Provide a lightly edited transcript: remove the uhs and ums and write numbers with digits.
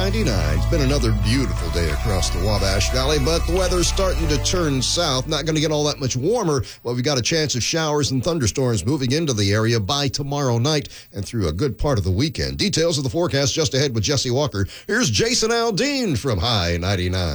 99. It's been another beautiful day across the Wabash Valley, but the weather's starting to turn south. Not going to get all that much warmer, but we've got a chance of showers and thunderstorms moving into the area by tomorrow night and through a good part of the weekend. Details of the forecast just ahead with Jesse Walker. Here's Jason Aldean from High 99.